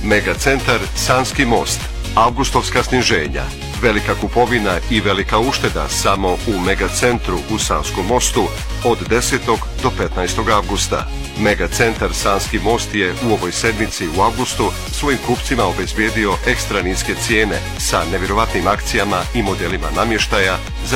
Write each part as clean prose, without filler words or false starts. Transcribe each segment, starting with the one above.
Megacentar Sanski most. Avgustovska sniženja. Velika kupovina i velika ušteda samo u Megacentru u Sanskom mostu od 10. do 15. avgusta. Megacentar Sanski most je u ovoj sedmici u avgustu svojim kupcima obezbijedio ekstra niske cijene sa nevjerovatnim akcijama i modelima namještaja za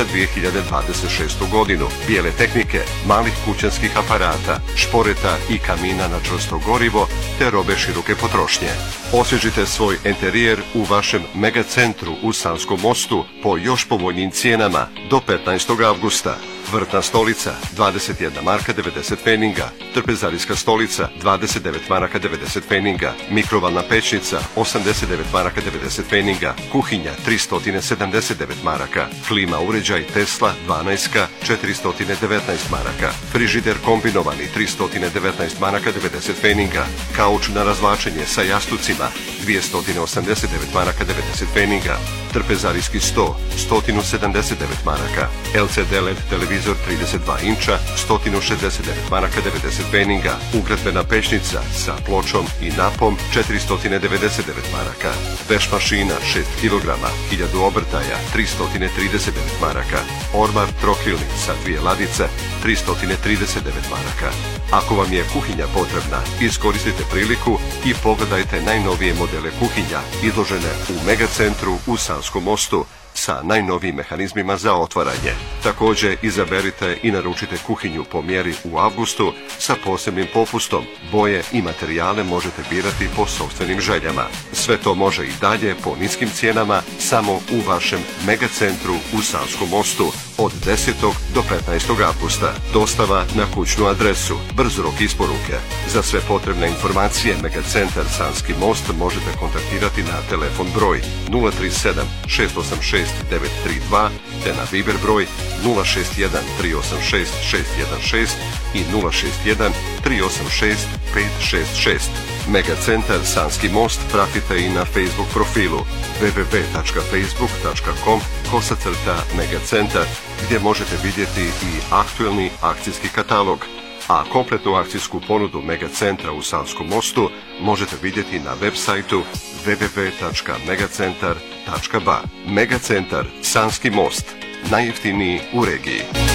2026. godinu, bijele tehnike, malih kućanskih aparata, šporeta i kamina na čvrsto gorivo te robe široke potrošnje. Osvježite svoj enterijer u vašem Megacentru u Sanskom mostu po još povoljnijim cijenama do 15. avgusta. Vrtna stolica 21 marka 90 pfeninga, trpezarijska stolica 29 maraka 90 pfeninga, mikrovalna pećnica 89 maraka 90 pfeninga, kuhinja 379 maraka, klima uređaj Tesla 12 419 maraka, frižider kombinovani 319 maraka 90 pfeninga, kauč na razvlačenje sa jastucima 289 maraka 90 pfeninga, trpezarijski sto 179 maraka, LCD LED televizor 32 inča 169 maraka 90 pfeninga, ugradbena pećnica sa pločom i napom 499 maraka, veš mašina 6 kg 1000 obrtaja 339 maraka, ormar trokrilni sa 2 ladice 339 maraka. Ako vam je kuhinja potrebna, iskoristite priliku i pogledajte najnovije modele kuhinja izložene u Megacentru u Sanskom mostu sa najnovijim mehanizmima za otvaranje. Također izaberite i naručite kuhinju po mjeri u avgustu sa posebnim popustom. Boje i materijale možete birati po sopstvenim željama. Sve to može i dalje po niskim cijenama samo u vašem Megacentru u Sanskom mostu od 10. do 15. avgusta. Dostava na kućnu adresu, brz rok isporuke. Za sve potrebne informacije Megacentar Sanski most možete kontaktirati na telefon broj 037 686 932 te na Viber broj 061 386 616 i 061 386 566. Megacentar Sanski most pratite i na Facebook profilu www.facebook.com/Megacentar gdje možete vidjeti i aktualni akcijski katalog. A kompletnu akcijsku ponudu Megacentra u Sanskom mostu možete vidjeti na web sajtu www.megacentar.ba. Megacentar Sanski most, najjeftiniji u regiji.